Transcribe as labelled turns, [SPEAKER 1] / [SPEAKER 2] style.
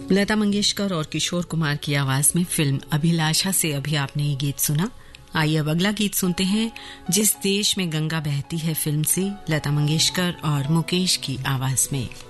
[SPEAKER 1] लता मंगेशकर और किशोर कुमार की आवाज में फिल्म अभिलाषा से अभी आपने ये गीत सुना। आइए अब अगला गीत सुनते हैं जिस देश में गंगा बहती है फिल्म से, लता मंगेशकर और मुकेश की आवाज में।